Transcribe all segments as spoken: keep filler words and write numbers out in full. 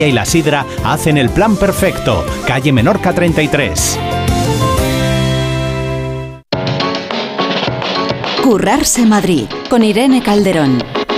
y La Sidra hacen el plan perfecto. Calle Menorca treinta y tres. Currarse Madrid, con Irene Calderón.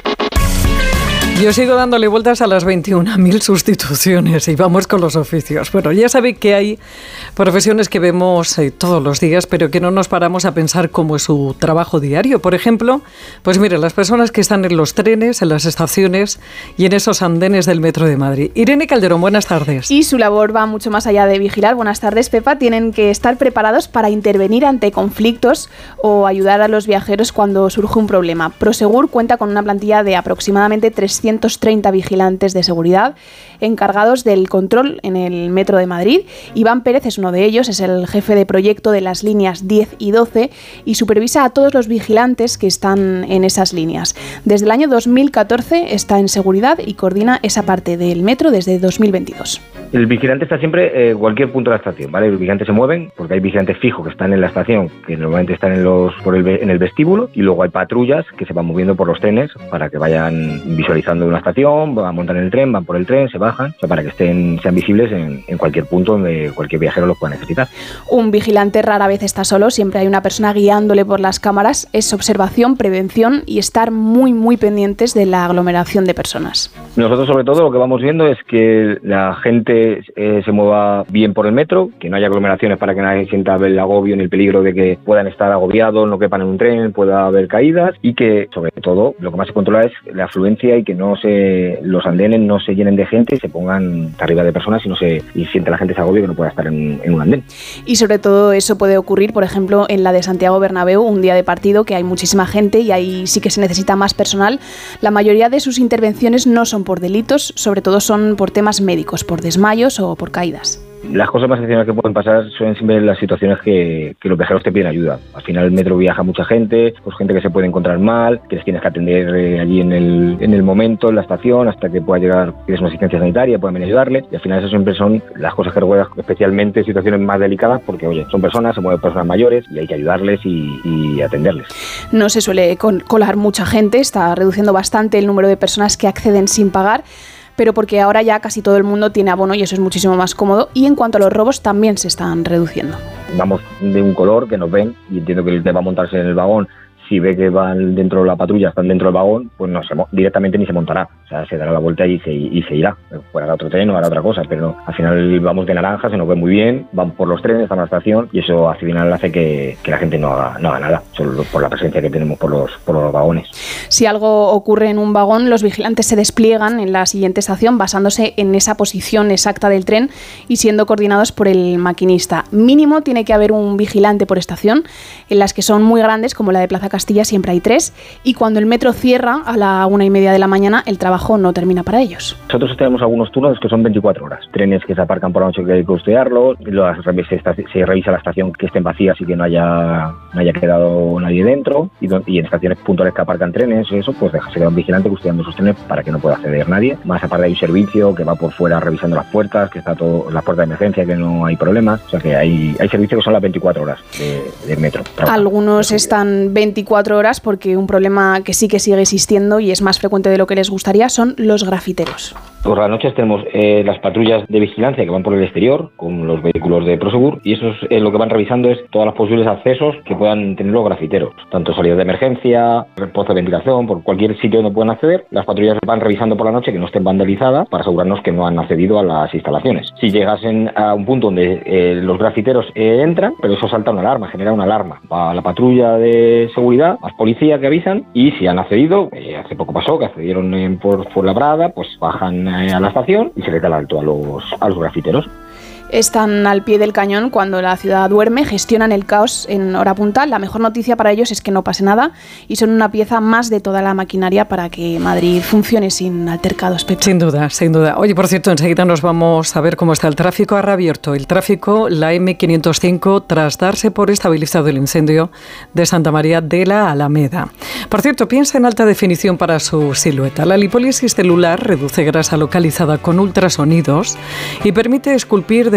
Yo sigo dándole vueltas a las veintiuna mil sustituciones y vamos con los oficios. Bueno, ya sabe que hay profesiones que vemos eh, todos los días, pero que no nos paramos a pensar cómo es su trabajo diario. Por ejemplo, pues mire, las personas que están en los trenes, en las estaciones y en esos andenes del Metro de Madrid. Irene Calderón, buenas tardes. Y su labor va mucho más allá de vigilar. Buenas tardes, Pepa. Tienen que estar preparados para intervenir ante conflictos o ayudar a los viajeros cuando surge un problema. Prosegur cuenta con una plantilla de aproximadamente trescientos treinta vigilantes de seguridad encargados del control en el Metro de Madrid. Iván Pérez es uno de ellos, es el jefe de proyecto de las líneas diez y doce y supervisa a todos los vigilantes que están en esas líneas. Desde el año dos mil catorce está en seguridad y coordina esa parte del metro desde dos mil veintidós. El vigilante está siempre en cualquier punto de la estación, ¿vale? Los vigilantes se mueven porque hay vigilantes fijos que están en la estación, que normalmente están en los por el, en el vestíbulo, y luego hay patrullas que se van moviendo por los trenes para que vayan visualizando una estación, van a montar en el tren, van por el tren, se bajan, o sea, para que estén sean visibles en, en cualquier punto donde cualquier viajero los pueda necesitar. Un vigilante rara vez está solo, siempre hay una persona guiándole por las cámaras. Es observación, prevención y estar muy, muy pendientes de la aglomeración de personas. Nosotros, sobre todo, lo que vamos viendo es que la gente eh, se mueva bien por el metro, que no haya aglomeraciones para que nadie sienta el agobio ni el peligro de que puedan estar agobiados, no quepan en un tren, pueda haber caídas, y que, sobre todo, lo que más se controla es la afluencia y que no se los andenes no se llenen de gente y se pongan arriba de personas y no se y siente la gente ese agobio que no pueda estar en, en un andén. Y sobre todo eso puede ocurrir, por ejemplo, en la de Santiago Bernabéu, un día de partido que hay muchísima gente y ahí sí que se necesita más personal. La mayoría de sus intervenciones no son por delitos, sobre todo son por temas médicos, por desmayos o por caídas. Las cosas más excepcionales que pueden pasar son siempre las situaciones que, que los viajeros te piden ayuda. Al final el metro viaja mucha gente, pues gente que se puede encontrar mal, que les tienes que atender eh, allí en el, en el momento, en la estación, hasta que pueda llegar, tienes una asistencia sanitaria, pueden venir a ayudarle, y al final eso siempre son las cosas que recuerdas, especialmente en situaciones más delicadas, porque oye, son personas, se mueven personas mayores y hay que ayudarles y, y atenderles. No se suele colar mucha gente, está reduciendo bastante el número de personas que acceden sin pagar, pero porque ahora ya casi todo el mundo tiene abono y eso es muchísimo más cómodo. Y en cuanto a los robos, también se están reduciendo. Vamos de un color que nos ven, y entiendo que el que va a montarse en el vagón, si ve que van dentro de la patrulla, están dentro del vagón, pues no se directamente ni se montará. O sea, se dará la vuelta y se, y se irá. Pues hará otro tren o hará otra cosa, pero no. Al final vamos de naranja, se nos ve muy bien, van por los trenes, están en la estación, y eso al final hace que, que la gente no haga, no haga nada, solo por la presencia que tenemos por los, por los vagones. Si algo ocurre en un vagón, los vigilantes se despliegan en la siguiente estación basándose en esa posición exacta del tren y siendo coordinados por el maquinista. Mínimo tiene que haber un vigilante por estación. En las que son muy grandes, como la de Plaza Castilla, siempre hay tres, y cuando el metro cierra a la una y media de la mañana, el trabajo no termina para ellos. Nosotros tenemos algunos turnos que son veinticuatro horas. Trenes que se aparcan por la noche que hay que costearlos, se, se revisa la estación que estén vacías y que no haya, no haya quedado nadie dentro, y, y en estaciones puntuales que aparcan trenes, eso, pues se queda un vigilante custodiando esos trenes para que no pueda acceder nadie. Más aparte hay un servicio que va por fuera revisando las puertas, que está todo, las puertas de emergencia, que no hay problemas. O sea que hay, hay servicios que son las veinticuatro horas de, del metro. Trabaja. Algunos están veinticuatro horas porque un problema que sí que sigue existiendo y es más frecuente de lo que les gustaría son los grafiteros. Por las noches tenemos eh, las patrullas de vigilancia que van por el exterior con los vehículos de Prosegur, y eso es eh, lo que van revisando es todos los posibles accesos que puedan tener los grafiteros, tanto salidas de emergencia, pozos de ventilación, por cualquier sitio donde puedan acceder. Las patrullas van revisando por la noche que no estén vandalizadas para asegurarnos que no han accedido a las instalaciones. Si llegasen a un punto donde eh, los grafiteros eh, entran, pero eso salta una alarma, genera una alarma. Va a la patrulla de seguridad, más policía que avisan, y si han accedido, eh, hace poco pasó que accedieron en, por, por la Brada, pues bajan a la estación y se les da el alto a los, a los grafiteros. Están al pie del cañón cuando la ciudad duerme, gestionan el caos en hora punta. La mejor noticia para ellos es que no pase nada y son una pieza más de toda la maquinaria para que Madrid funcione sin altercados, Pepe. Sin duda, sin duda. Oye, por cierto, enseguida nos vamos a ver cómo está el tráfico. Ha reabierto el tráfico, la eme quinientos cinco, tras darse por estabilizado el incendio de Santa María de la Alameda. Por cierto, piensa en alta definición para su silueta. La lipólisis celular reduce grasa localizada con ultrasonidos y permite esculpir de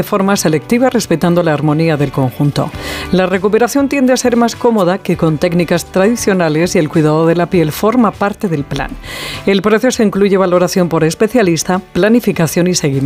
forma selectiva respetando la armonía del conjunto. La recuperación tiende a ser más cómoda que con técnicas tradicionales y el cuidado de la piel forma parte del plan. El proceso incluye valoración por especialista, planificación y seguimiento.